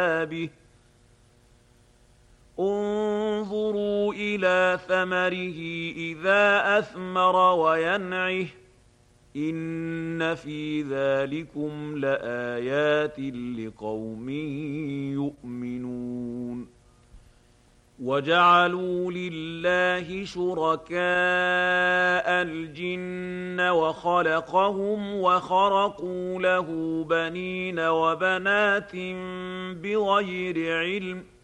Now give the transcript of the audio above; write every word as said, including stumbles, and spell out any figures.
به انظروا إلى ثمره إذا أثمر وينعه إن في ذلكم لآيات لقوم يؤمنون وجعلوا لله شركاء الجن وخلقهم وخرقوا له بنين وبنات بغير علم